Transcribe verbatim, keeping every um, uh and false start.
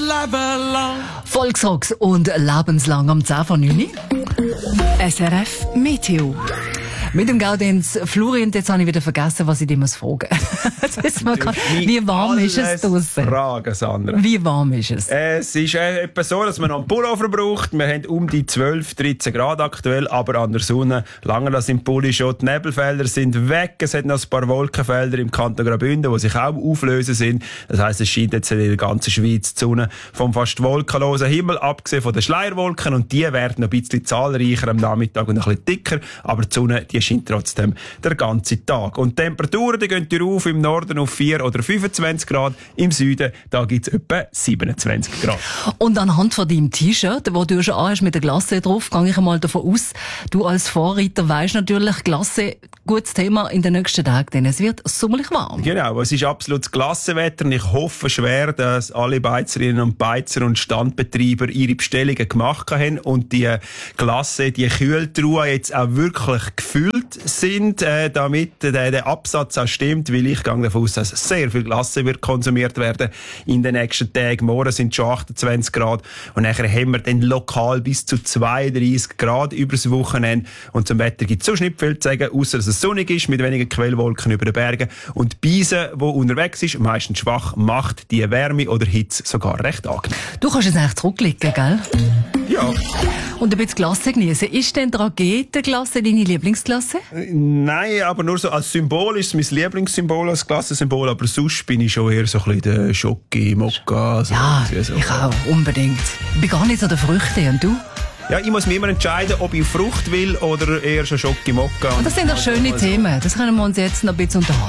Leben lang. Volksrocks und lebenslang am zehn von neun. S R F Meteo. Mit dem Gaudenz Florient, jetzt habe ich wieder vergessen, was ich dir muss fragen. Wie warm ist es draussen? Fragen, Sandra. Wie warm ist es? Es ist äh, etwa so, dass man noch einen Pullover braucht. Wir haben um die zwölf, dreizehn Grad aktuell, aber an der Sonne lange das im Pulli schon. Die Nebelfelder sind weg. Es hat noch ein paar Wolkenfelder im Kanton Graubünden, die sich auch auflösen sind. Das heisst, es scheint jetzt in der ganzen Schweiz die Sonne vom fast wolkenlosen Himmel, abgesehen von den Schleierwolken. Und die werden noch ein bisschen zahlreicher am Nachmittag und ein bisschen dicker. Aber die Sonne, die scheint trotzdem den ganzen Tag. Und die Temperaturen, die gehen rauf, im Norden auf vier oder fünfundzwanzig Grad, im Süden, da gibt es etwa siebenundzwanzig Grad. Und anhand von deinem T-Shirt, das du schon anhast mit der Glasse drauf, gehe ich einmal davon aus, du als Vorreiter weisst natürlich, Glasse, gutes Thema in den nächsten Tagen, denn es wird sommerlich warm. Genau, es ist absolutes Klassenwetter und ich hoffe schwer, dass alle Beizerinnen und Beizer und Standbetreiber ihre Bestellungen gemacht haben und die Glasse, die Kühltruhe jetzt auch wirklich gefüllt sind, äh, damit äh, der Absatz auch stimmt, weil ich gehe davon aus, dass sehr viel Glasse wird konsumiert werden in den nächsten Tagen. Morgen sind schon achtundzwanzig Grad und nachher haben wir dann lokal bis zu zweiunddreißig Grad übers Wochenende und zum Wetter gibt es sonst nicht viel zu sagen, außer dass es sonnig ist, mit wenigen Quellwolken über den Bergen und die Beise, die unterwegs ist, meistens schwach, macht die Wärme oder Hitze sogar recht angenehm. Du kannst jetzt eigentlich zurücklegen, gell? Ja. Und ein bisschen Glasse genießen. Ist denn die Raketenglasse deine Lieblingsglasse? Nein, aber nur so als Symbol ist es mein Lieblingssymbol, als Klassensymbol, aber sonst bin ich schon eher so ein bisschen der Schoki, Mokka. So Ja, so. ich auch, unbedingt. Ich bin gar nicht so der Früchte. Und du? Ja, ich muss mir immer entscheiden, ob ich Frucht will oder eher schon Schoki, Mokka. Und das sind doch schöne Themen. Das können wir uns jetzt noch ein bisschen unterhalten.